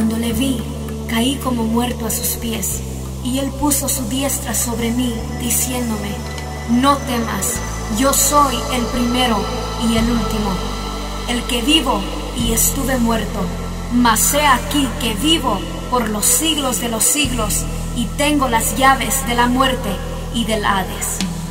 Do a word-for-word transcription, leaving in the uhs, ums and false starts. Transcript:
Cuando le vi, caí como muerto a sus pies, y él puso su diestra sobre mí, diciéndome: no temas, yo soy el primero y el último, el que vivo y estuve muerto, mas he aquí que vivo por los siglos de los siglos, y tengo las llaves de la muerte y del Hades.